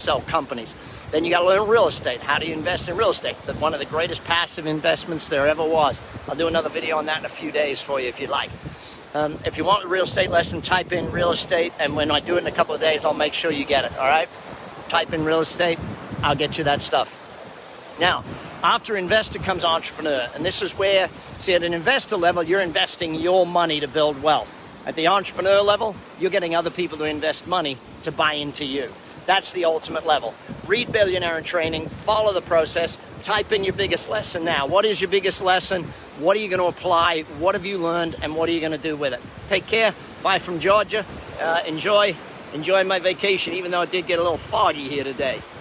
sell companies. Then you got to learn real estate. How do you invest in real estate? One of the greatest passive investments there ever was. I'll do another video on that in a few days for you if you'd like. If you want a real estate lesson, type in real estate, and when I do it in a couple of days, I'll make sure you get it, all right? Type in real estate, I'll get you that stuff. Now, after investor comes entrepreneur, and this is where, see, at an investor level, you're investing your money to build wealth. At the entrepreneur level, you're getting other people to invest money to buy into you. That's the ultimate level. Read Billionaire in Training, follow the process, type in your biggest lesson now. What is your biggest lesson? What are you going to apply? What have you learned? And what are you going to do with it? Take care. Bye from Georgia. Enjoy my vacation, even though it did get a little foggy here today.